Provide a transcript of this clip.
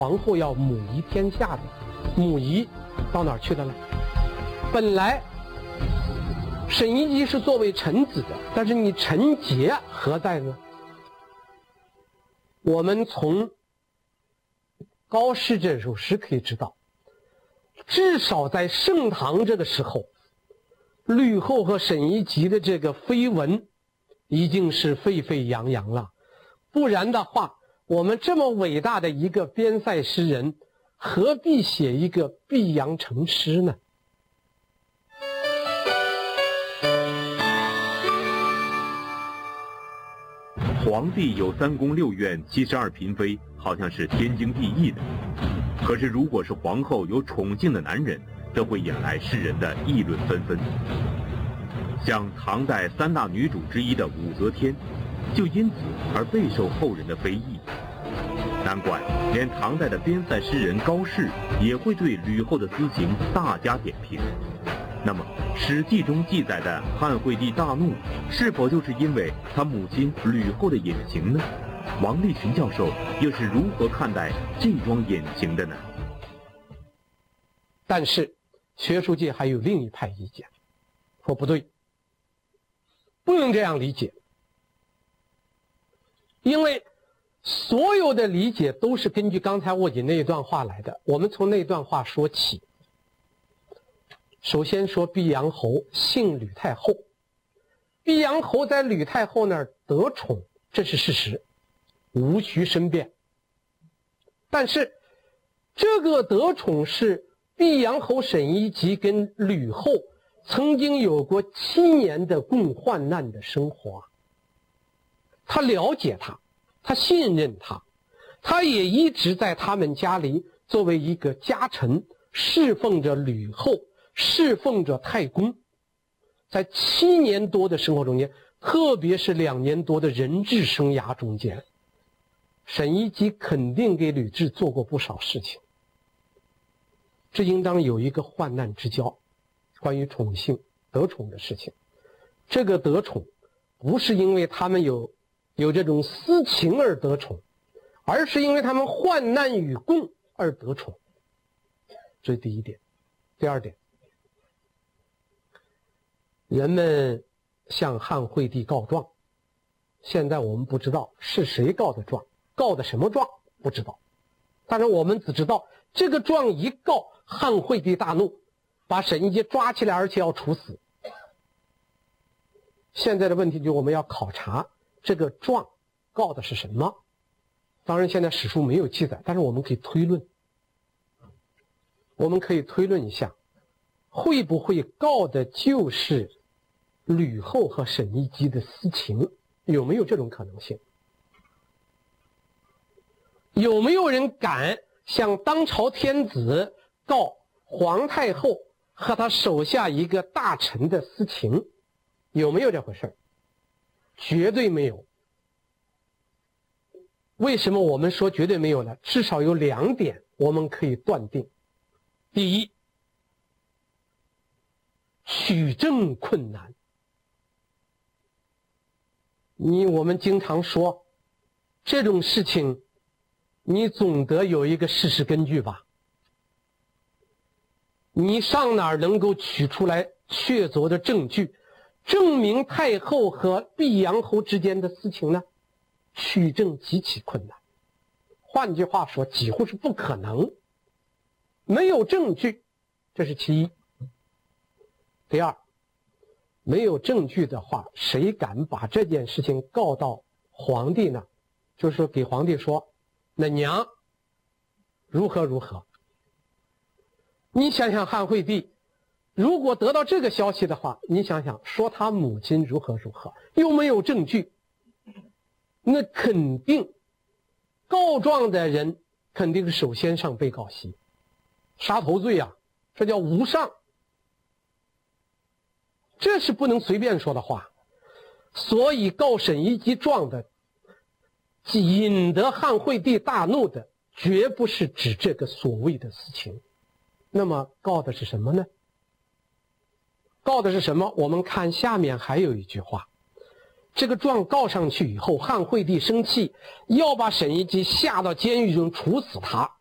皇后要母仪天下的，母仪到哪儿去的了？本来沈一基是作为臣子的，但是你臣节何在呢？我们从高适这首诗可以知道，至少在盛唐这个时候，吕后和沈一基的这个绯闻已经是沸沸扬扬了。不然的话，我们这么伟大的一个边塞诗人，何必写一个碧阳城诗呢？ 皇帝有3宫6院72嫔妃，好像是天经地义的。可是如果是皇后有宠幸的男人，则会引来世人的议论纷纷。像唐代3大女主之一的武则天，就因此而备受后人的非议。难怪连唐代的边塞诗人高适也会对吕后的私情大加点评。那么《史记》中记载的汉惠帝大怒，是否就是因为他母亲吕后的隐情呢？王立群教授又是如何看待这桩隐情的呢？ 但是学术界还有另一派意见，说不对，不能这样理解，因为所有的理解都是根据刚才我引那一段话来的。我们从那段话说起。首先说碧阳侯姓吕太后，碧阳侯在吕太后那儿得宠，这是事实，无需申辩。但是这个得宠是碧阳侯沈一基跟吕后曾经有过7年的共患难的生活，他了解他，他信任他，他也一直在他们家里作为一个家臣，侍奉着吕后，侍奉着太公。在7年多的生活中间，特别是2年多的人质生涯中间，沈一基肯定给吕雉做过不少事情。这应当有一个患难之交，关于宠幸得宠的事情。这个得宠不是因为他们有这种私情而得宠，而是因为他们患难与共而得宠。这是第一点。第二点，人们向汉惠帝告状，现在我们不知道是谁告的状，告的什么状不知道，但是我们只知道这个状一告，汉惠帝大怒，把沈一基抓起来，而且要处死。现在的问题就是我们要考察这个状告的是什么。当然现在史书没有记载，但是我们可以推论，一下，会不会告的就是吕后和沈一基的私情？有没有这种可能性？有没有人敢向当朝天子告皇太后和他手下一个大臣的私情？有没有这回事？绝对没有。为什么我们说绝对没有呢？至少有2点我们可以断定。第一，取证困难。我们经常说这种事情你总得有一个事实根据吧，你上哪儿能够取出来确凿的证据证明太后和碧阳侯之间的私情呢？取证极其困难，换句话说几乎是不可能，没有证据，这是其一。第二，没有证据的话，谁敢把这件事情告到皇帝呢？就是说给皇帝说那娘如何如何。你想想汉惠帝如果得到这个消息的话，你想想说他母亲如何如何，又没有证据，那肯定告状的人肯定是首先上被告席，杀头罪啊，这叫无上，这是不能随便说的话。所以告沈一基状的引得汉惠帝大怒的绝不是指这个所谓的私情。那么告的是什么呢？告的是什么？我们看下面还有一句话，这个状告上去以后，汉惠帝生气，要把沈一基下到监狱中处死他。